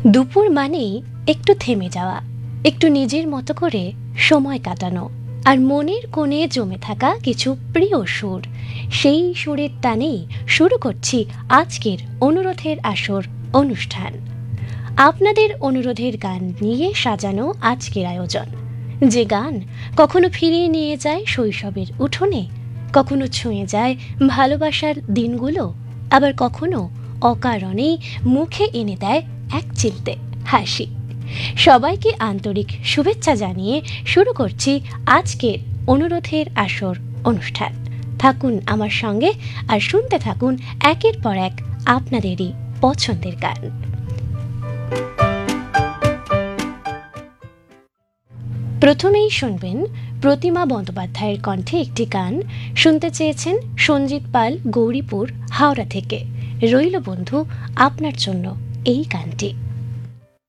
দুপুর মানেই একটু থেমে যাওয়া, একটু নিজের মতো করে সময় কাটানো, আর মনের কোণে জমে থাকা কিছু প্রিয় সুর। সেই সুরের টানেই শুরু করছি আজকের অনুরোধের আসর অনুষ্ঠান। আপনাদের অনুরোধের গান নিয়ে সাজানো আজকের আয়োজন, যে গান কখনো ফিরিয়ে নিয়ে যায় শৈশবের উঠোনে, কখনো ছুঁয়ে যায় ভালোবাসার দিনগুলো, আবার কখনো অকারণেই মুখে এনে দেয় এক চিলতে হাসি। সবাইকে আন্তরিক শুভেচ্ছা জানিয়ে শুরু করছি আজকের অনুরোধের আসর অনুষ্ঠান। থাকুন আমার সঙ্গে আর শুনতে থাকুন একের পর এক আপনাদেরই পছন্দের গান। প্রথমেই শুনবেন প্রতিমা বন্দ্যোপাধ্যায়ের কণ্ঠে একটি গান। শুনতে চেয়েছেন সঞ্জিত পাল, গৌরীপুর, হাওড়া থেকে। রইল বন্ধু আপনার জন্য এই গানটি।